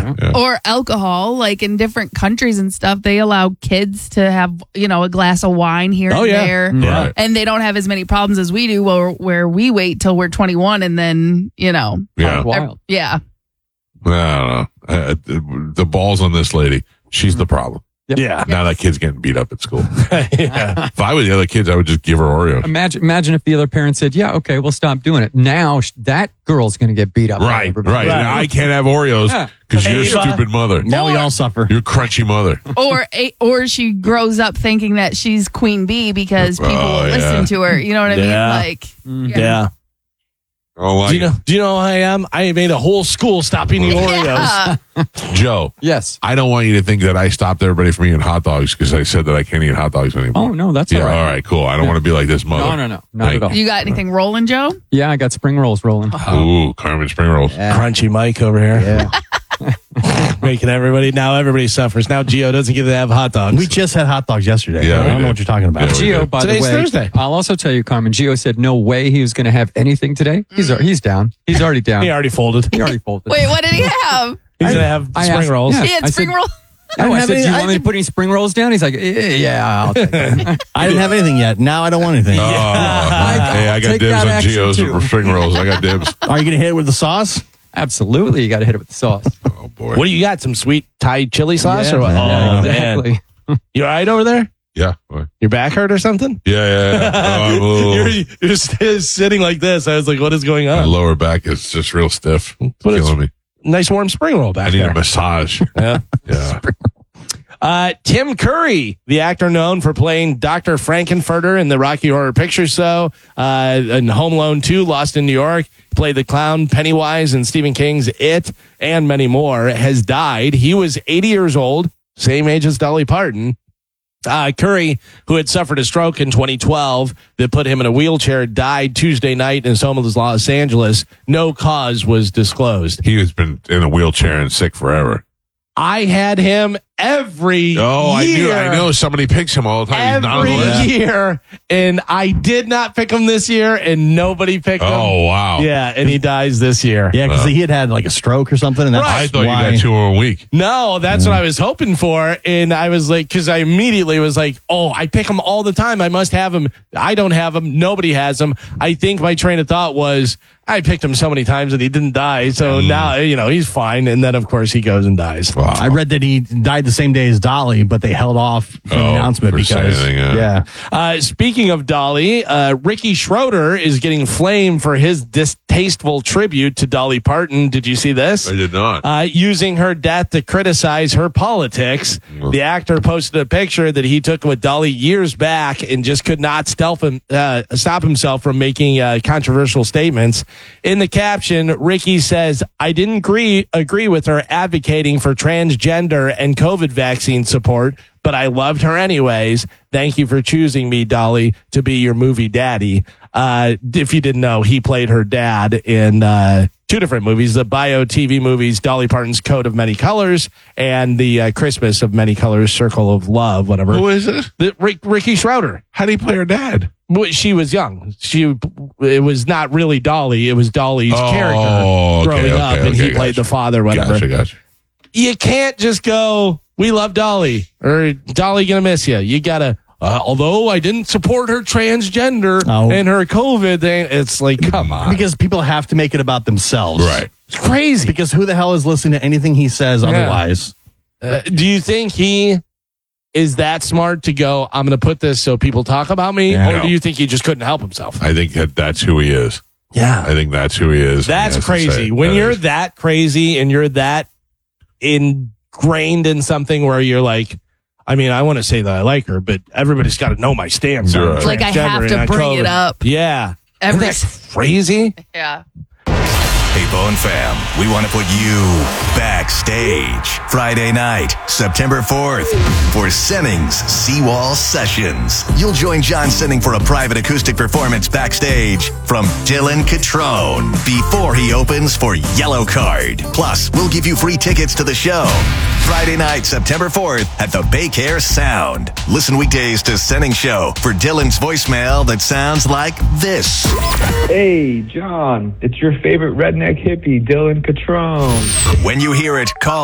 Yeah. Or alcohol, like in different countries and stuff, they allow kids to have, a glass of wine here and there. Right. And they don't have as many problems as we do where we wait till we're 21 and then, Yeah. Wild. Yeah. I don't know. The balls on this lady. She's the problem. Yeah. Now that kid's getting beat up at school. Yeah. If I was the other kids, I would just give her Oreos. Imagine if the other parent said, "Yeah, okay, we'll stop doing it." Now that girl's going to get beat up. by Right. everybody. Now I can't have Oreos because you're a stupid mother. Now we all suffer. You're a crunchy mother. Or she grows up thinking that she's Queen Bee because people will yeah. listen to her. You know what I mean? Like, Yeah. Oh, Do you know who I am? I made a whole school stop eating Oreos. Joe. Yes. I don't want you to think that I stopped everybody from eating hot dogs because I said that I can't eat hot dogs anymore. Oh no, that's Yeah, all right. all right, cool. I don't want to be like this mother. No, not at all. You got anything rolling, Joe? Yeah, I got spring rolls rolling. Ooh, Carmen spring rolls. Crunchy Mike over here. Yeah. Making everybody suffers. Now Gio doesn't get to have hot dogs. We just had hot dogs yesterday. Yeah, I we don't know did. what you're talking about. Yeah, Gio, by Today's the way, Thursday. I'll also tell you, Carmen. Gio said no way he was going to have anything today. He's down. He's already down. He already folded. He already folded. Wait, what did he have? He's going to have I spring asked- rolls. yeah. He had I spring said- roll. No, I have said, any- "Do you I want me to didn't- put any spring rolls down?" He's like, "Yeah, I'll take it." I didn't have anything yet. Now I don't want anything. Hey, I got Take dibs that on action, Gio's too. spring rolls. I got dibs. Are you going to hit it with the sauce? Absolutely, you got to hit it with the sauce. Oh, boy. What do you got? Some sweet Thai chili sauce or what? Yeah, Oh, man. exactly. You all right over there? Yeah. What? Your back hurt or something? Yeah. Oh, You're sitting like this. I was like, what is going my on? lower back is just real stiff. It's But it's- killing me. Nice warm spring roll I back need there. a massage. Yeah. Yeah. Tim Curry, the actor known for playing Dr. Frankenfurter in the Rocky Horror Picture Show, in Home Alone 2, Lost in New York, played the clown Pennywise in Stephen King's It, and many more, has died. He was 80 years old, same age as Dolly Parton. Curry, who had suffered a stroke in 2012 that put him in a wheelchair, died Tuesday night in his home in Los Angeles. No cause was disclosed. He has been in a wheelchair and sick forever. I had him every Oh, year. I know. Somebody picks him all the time. He's not on Every the list. year, and I did not pick him this year, and nobody picked him. Oh, wow. Yeah, and he dies this year. Yeah, because he had like a stroke or something. And that's I thought why. you got 2 in a week. No, that's what I was hoping for, and I was like, because I immediately was like, oh, I pick him all the time. I must have him. I don't have him. Nobody has him. I think my train of thought was, I picked him so many times that he didn't die, so now, he's fine, and then, of course, he goes and dies. Wow. I read that he died the same day as Dolly, but they held off from the announcement for because, saying, yeah. Speaking of Dolly, Ricky Schroeder is getting flamed for his distasteful tribute to Dolly Parton. Did you see this? I did not. Using her death to criticize her politics. The actor posted a picture that he took with Dolly years back and just could not stop himself from making controversial statements. In the caption, Ricky says, I didn't agree with her advocating for transgender and COVID vaccine support, but I loved her anyways. Thank you for choosing me, Dolly, to be your movie daddy. If you didn't know, he played her dad in 2 different movies, the bio TV movies, Dolly Parton's Coat of Many Colors and the Christmas of Many Colors, Circle of Love, whatever. Who is it? Ricky Schroeder. How do you play her dad? Well, she was young. It was not really Dolly. It was Dolly's character growing up, and he played the father, whatever. Gotcha. You can't just go, we love Dolly, or Dolly gonna miss you. You gotta, although I didn't support her transgender and her COVID thing, it's like, come on. Because people have to make it about themselves. Right. It's crazy. Because who the hell is listening to anything he says otherwise? Do you think he is that smart to go, I'm going to put this so people talk about me? Yeah. Or do you think he just couldn't help himself? I think that's who he is. Yeah. I think that's who he is. That's crazy. When you're that crazy and you're that ingrained in something where you're like, I mean, I want to say that I like her, but everybody's got to know my stance. on Right. Like I transgender have and to on bring it COVID. up. Yeah. Every- Isn't that crazy? Yeah. Hey, Bone Fam, we want to put you backstage Friday night, September 4th, for Senning's Seawall Sessions. You'll join John Senning for a private acoustic performance backstage from Dylan Catrone before he opens for Yellow Card. Plus, we'll give you free tickets to the show. Friday night, September 4th at the Baycare Sound. Listen weekdays to Senning Show for Dylan's voicemail that sounds like this. Hey, John, it's your favorite redneck hippie, Dylan Catrone. When you hear it, call